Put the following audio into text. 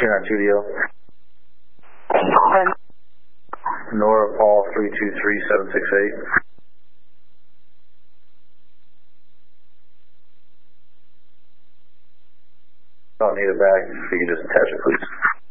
292DL. Nora Paul 323768. Don't need it back. If you can just attach it, please.